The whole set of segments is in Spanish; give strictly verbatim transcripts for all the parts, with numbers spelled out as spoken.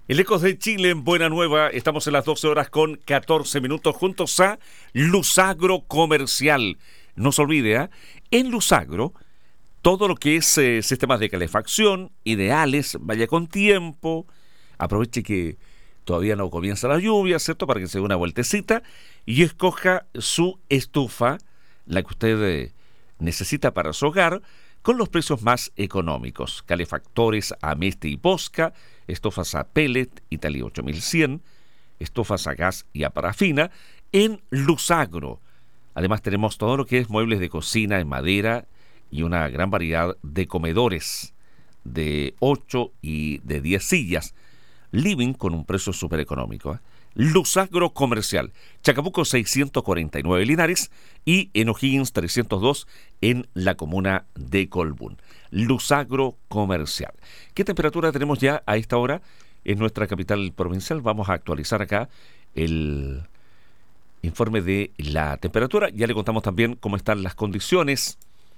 El Ecos de Chile en Buena Nueva, estamos en las doce horas con catorce minutos juntos a Lusagro Comercial. No se olvide, ¿eh? En Lusagro, todo lo que es eh, sistemas de calefacción, ideales, vaya con tiempo, aproveche que todavía no comienza la lluvia, ¿cierto? Para que se dé una vueltecita y escoja su estufa, la que usted eh, necesita para su hogar, con los precios más económicos. Calefactores a Meste y Posca, estufas a pellet, Italia ocho mil cien, estufas a gas y a parafina en Lusagro. Además tenemos todo lo que es muebles de cocina en madera y una gran variedad de comedores de ocho y de diez sillas. Living con un precio súper económico. ¿eh? Lusagro Comercial, Chacabuco seiscientos cuarenta y nueve Linares y en O'Higgins trescientos dos en la comuna de Colbún. Lusagro Comercial. ¿Qué temperatura tenemos ya a esta hora en nuestra capital provincial? Vamos a actualizar acá el informe de la temperatura. Ya le contamos también cómo están las condiciones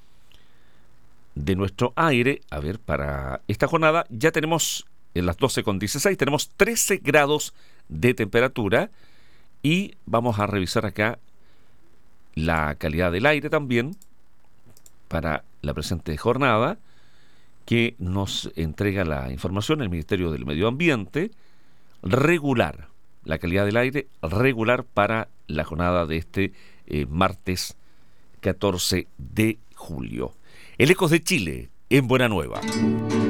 de nuestro aire. A ver, para esta jornada ya tenemos en las doce con dieciséis, tenemos trece grados de temperatura y vamos a revisar acá la calidad del aire también para la presente jornada que nos entrega la información el Ministerio del Medio Ambiente. Regular, la calidad del aire regular para la jornada de este eh, martes catorce de julio. El Ecos de Chile en Buena Nueva.